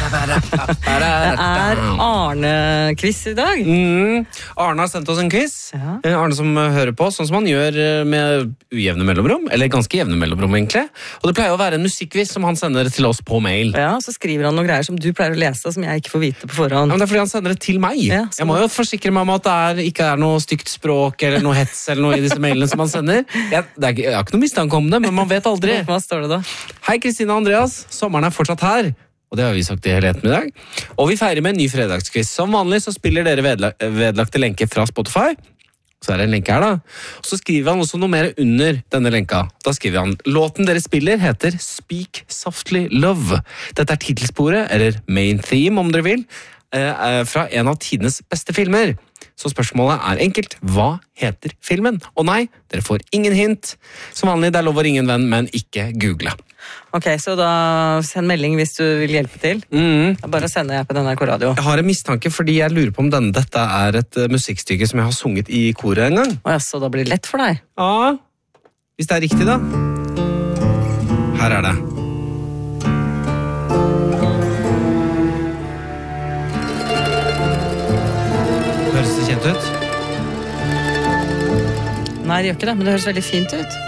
Arne-quiz i dag. Arne har sendt oss en quiz. Ja. Arne som hører på, sånn som han gjør med ujevne mellomrom, eller ganske jevne mellomrom egentlig. Og det pleier å være en musikkquiz som han sender til oss på mail. Ja, så skriver han noen greier som du pleier å lese, som jeg ikke får vite på Ja, forhånd. men det er fordi han sender det til meg. Ja, Jeg må jo forsikre meg om at det ikke er noe stygt språk eller noe hets eller noe i disse mailene som han sender. Jeg har ikke noe mistanke om det, men man vet aldri. Hva står det da? Hei Kristina og Andreas, sommeren er fortsatt her. Og det har vi sagt i hele ettermiddag. Og vi feirer med en ny fredagsquiz. Som vanlig så spiller dere vedlagte lenker fra Spotify. Så er det en lenke her da. Og så skriver han også noe mer under denne lenka. Da skriver han, låten dere spiller heter Speak Softly Love. Dette er titelsporet, eller main theme om dere vil, fra en av tidenes beste filmer. Så spørsmålet er enkelt, hva heter filmen? Og nei, dere får ingen hint. Som vanlig, det er lov å ringe en venn, men ikke google. Ok, så da send melding hvis du vil hjelpe til. Da bare sender jeg på NRK Radio. Jeg har en mistanke fordi jeg lurer på om dette er et musikkstykke som jeg har sunget i koret en gang. Å ja, så da blir det lett for deg. Ja, hvis det er riktig da. Her er det. Høres det kjent ut? Nei, det gjør ikke det, men det høres veldig fint ut.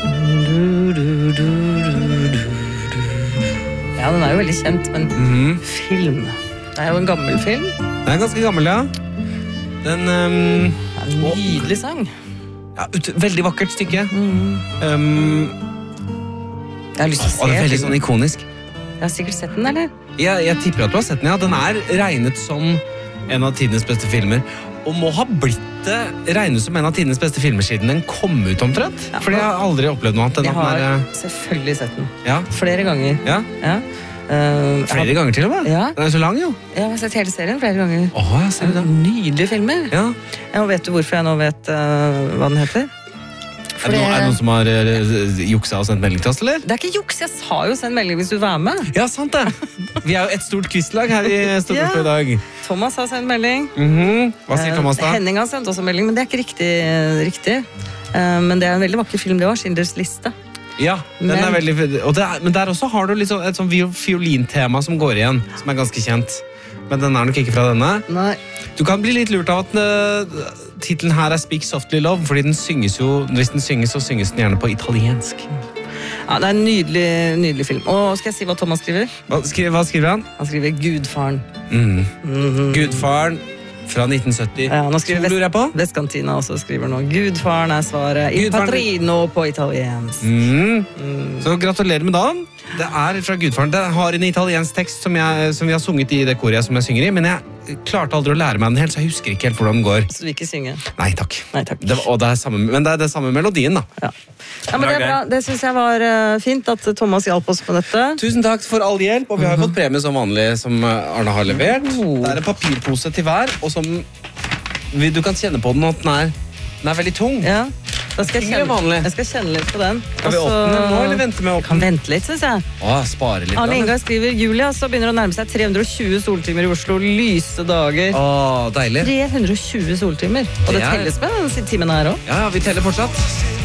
Ja, den er jo veldig kjent, men film. Det er jo en gammel film. Den er ganske gammel, ja. Den, Det er en nydelig sang. ja, veldig vakkert stykke. Jeg har lyst til å se. Og det er veldig filmen. sånn ikonisk. Jeg har sikkert sett den, eller? Jeg tipper at du har sett den, ja. Den er regnet som en av tidenes beste filmer. Og må ha blitt regnet som en av tidenes beste filmer siden den kom ut omtrent. Ja. Fordi jeg har aldri opplevd noe annet enn Jeg at den har er... selvfølgelig sett den. Ja, Flere ganger. ja. Ja. Flere ganger til og med. Ja. Den er så lang jo. Jeg har sett hele serien flere ganger. Åh, jeg ser det. Nydelige filmer. Ja. Ja, og vet du hvorfor jeg nå vet hva den heter? Er det noen som har juksa og sendt melding til oss, eller? Det er ikke juks, jeg sa jo send melding hvis du vil være med. Ja, sant det. Vi er jo et stort quizlag her i Storbritannia i dag. Thomas har sendt melding. Hva sier Thomas da? Henning har sendt også melding, men det er ikke riktig. Men det er en veldig vakker film, det var Schindlers liste. Ja, den er veldig... Men der også har du liksom et sånn fiolintema som går igjen, som er ganske kjent. Men den er nok ikke fra denne. Nei. Du kan bli litt lurt av at titelen her er Speak Softly Love, fordi den synges jo, hvis den synges, så synges den gjerne på italiensk. Ja, det er en nydelig film. Og skal jeg si hva Thomas skriver? Hva skriver han? Han skriver Gudfaren. Gudfaren fra 1970. Ja, nå skriver Så lurer jeg på? Vestkantina også skriver nå. Gudfaren er svaret. Il Gudfaren. Patrino på italiensk. Så gratulerer med dagen. Det er fra Gudfaren. Det har en italiensk tekst som vi har sunget i det koret som jeg synger i, men jeg klarte aldri å lære meg den helt, så jeg husker ikke helt hvordan den går. Så du vil ikke synge? Nei, takk. Nei, takk. Men det er det samme melodien, da. Ja, men det er bra. Det synes jeg var fint at Thomas hjalp oss på dette. Tusen takk for all hjelp, og vi har fått premie som vanlig som Arne har levert. Det er en papirpose til hver, og som du kan kjenne på den at den er veldig tung. Ja, da skal Tyngre vanlig. jeg skal kjenne litt på den. Skal vi åpne den nå, eller vente med å Kan åpne? vente litt, synes jeg. Spare litt. Arne da. Ingar skriver Julia, så begynner å nærme seg 320 soltimer i Oslo. Lyse dager. Deilig. 320 soltimer. Og det Det er- telles med den timen her også. Ja, vi teller fortsatt.